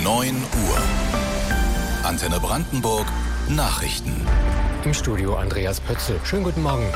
9 Uhr. Antenne Brandenburg Nachrichten. Im Studio Andreas Pötzl. Schönen guten Morgen.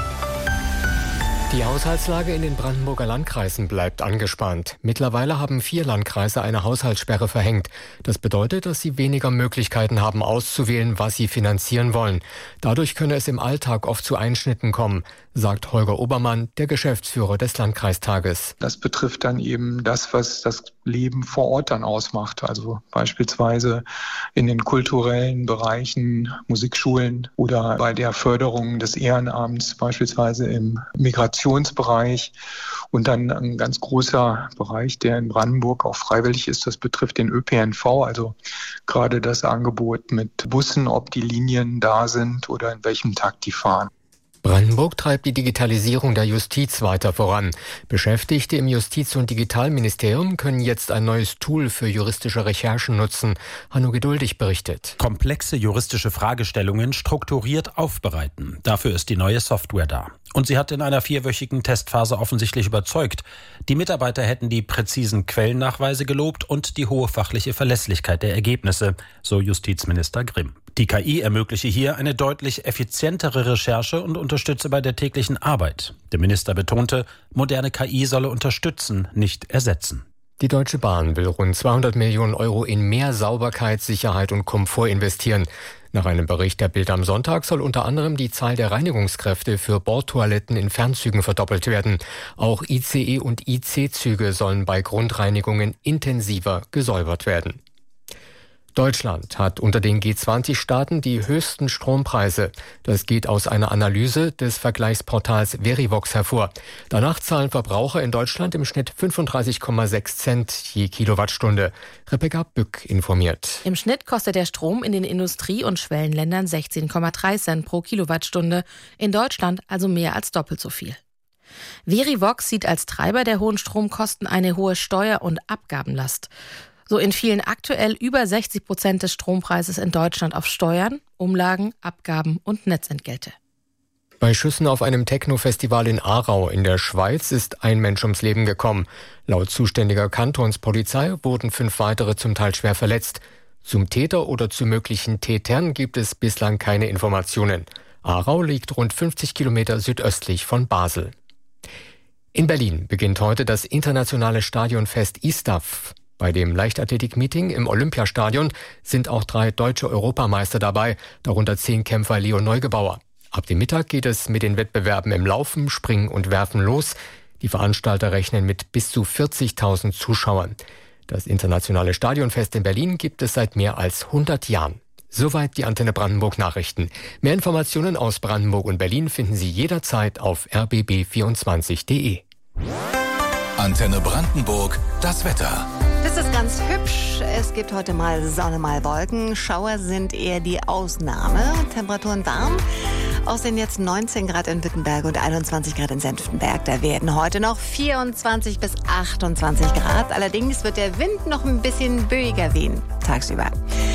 Die Haushaltslage in den Brandenburger Landkreisen bleibt angespannt. Mittlerweile haben 4 Landkreise eine Haushaltssperre verhängt. Das bedeutet, dass sie weniger Möglichkeiten haben, auszuwählen, was sie finanzieren wollen. Dadurch könne es im Alltag oft zu Einschnitten kommen, sagt Holger Obermann, der Geschäftsführer des Landkreistages. Das betrifft dann eben das, was das Leben vor Ort dann ausmacht. Also beispielsweise in den kulturellen Bereichen, Musikschulen oder bei der Förderung des Ehrenamts, beispielsweise im Migrationsbereich. Und dann ein ganz großer Bereich, der in Brandenburg auch freiwillig ist, das betrifft den ÖPNV, also gerade das Angebot mit Bussen, ob die Linien da sind oder in welchem Takt die fahren. Brandenburg treibt die Digitalisierung der Justiz weiter voran. Beschäftigte im Justiz- und Digitalministerium können jetzt ein neues Tool für juristische Recherchen nutzen. Hanno Geduldig berichtet. Komplexe juristische Fragestellungen strukturiert aufbereiten. Dafür ist die neue Software da. Und sie hat in einer 4-wöchigen Testphase offensichtlich überzeugt. Die Mitarbeiter hätten die präzisen Quellennachweise gelobt und die hohe fachliche Verlässlichkeit der Ergebnisse, so Justizminister Grimm. Die KI ermögliche hier eine deutlich effizientere Recherche und unterstütze bei der täglichen Arbeit. Der Minister betonte, moderne KI solle unterstützen, nicht ersetzen. Die Deutsche Bahn will rund 200 Millionen Euro in mehr Sauberkeit, Sicherheit und Komfort investieren. Nach einem Bericht der Bild am Sonntag soll unter anderem die Zahl der Reinigungskräfte für Bordtoiletten in Fernzügen verdoppelt werden. Auch ICE- und IC-Züge sollen bei Grundreinigungen intensiver gesäubert werden. Deutschland hat unter den G20-Staaten die höchsten Strompreise. Das geht aus einer Analyse des Vergleichsportals Verivox hervor. Danach zahlen Verbraucher in Deutschland im Schnitt 35,6 Cent je Kilowattstunde. Rebecca Bück informiert. Im Schnitt kostet der Strom in den Industrie- und Schwellenländern 16,3 Cent pro Kilowattstunde. In Deutschland also mehr als doppelt so viel. Verivox sieht als Treiber der hohen Stromkosten eine hohe Steuer- und Abgabenlast. So entfielen aktuell über 60% des Strompreises in Deutschland auf Steuern, Umlagen, Abgaben und Netzentgelte. Bei Schüssen auf einem Techno-Festival in Aarau in der Schweiz ist ein Mensch ums Leben gekommen. Laut zuständiger Kantonspolizei wurden 5 weitere zum Teil schwer verletzt. Zum Täter oder zu möglichen Tätern gibt es bislang keine Informationen. Aarau liegt rund 50 Kilometer südöstlich von Basel. In Berlin beginnt heute das internationale Stadionfest ISTAF. Bei dem Leichtathletik-Meeting im Olympiastadion sind auch 3 deutsche Europameister dabei, darunter 10-Kämpfer Leo Neugebauer. Ab dem Mittag geht es mit den Wettbewerben im Laufen, Springen und Werfen los. Die Veranstalter rechnen mit bis zu 40.000 Zuschauern. Das internationale Stadionfest in Berlin gibt es seit mehr als 100 Jahren. Soweit die Antenne Brandenburg Nachrichten. Mehr Informationen aus Brandenburg und Berlin finden Sie jederzeit auf rbb24.de. Antenne Brandenburg, das Wetter. Das ist ganz hübsch. Es gibt heute mal Sonne, mal Wolken. Schauer sind eher die Ausnahme. Temperaturen warm. Außerdem jetzt 19 Grad in Wittenberg und 21 Grad in Senftenberg. Da werden heute noch 24 bis 28 Grad. Allerdings wird der Wind noch ein bisschen böiger wehen tagsüber.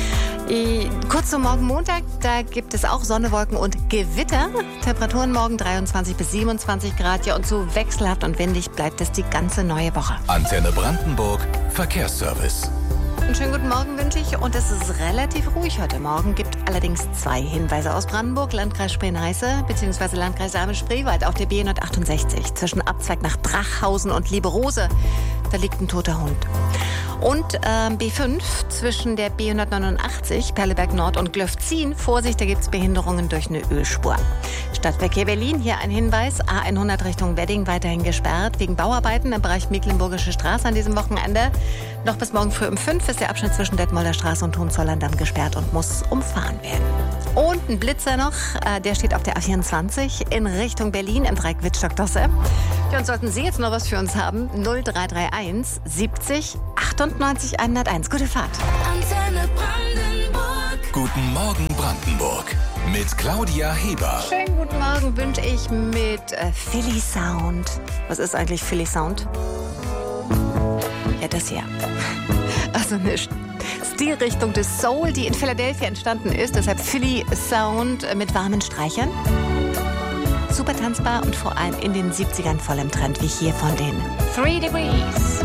Kurz zum Morgen Montag, da gibt es auch Sonne, Wolken und Gewitter. Temperaturen morgen 23 bis 27 Grad. Ja, und so wechselhaft und windig bleibt es die ganze neue Woche. Antenne Brandenburg, Verkehrsservice. Einen schönen guten Morgen wünsche ich. Und es ist relativ ruhig heute Morgen. Gibt allerdings 2 Hinweise aus Brandenburg, Landkreis Spree-Neiße bzw. Landkreis Dahme-Spreewald auf der B168 zwischen Abzweig nach Drachhausen und Lieberose. Da liegt ein toter Hund. Und B5 zwischen der B189, Perleberg Nord und Glöfzin. Vorsicht, da gibt es Behinderungen durch eine Ölspur. Stadtverkehr Berlin, hier ein Hinweis. A100 Richtung Wedding weiterhin gesperrt wegen Bauarbeiten im Bereich Mecklenburgische Straße an diesem Wochenende. Noch bis morgen früh um 5 ist der Abschnitt zwischen Detmolder Straße und Hohenzollern-Damm gesperrt und muss umfahren werden. Und ein Blitzer noch, der steht auf der A24 in Richtung Berlin im Dreieck Wittstock-Dosse. Ja, und sollten Sie jetzt noch was für uns haben, 0331 70 98 101. Gute Fahrt. Antenne Brandenburg. Guten Morgen Brandenburg. Mit Claudia Heber. Schönen guten Morgen wünsche ich mit Philly Sound. Was ist eigentlich Philly Sound? Ja, das hier. Also eine Stilrichtung des Soul, die in Philadelphia entstanden ist. Deshalb Philly Sound mit warmen Streichern. Super tanzbar und vor allem in den 70ern voll im Trend, wie hier von den 3 Degrees.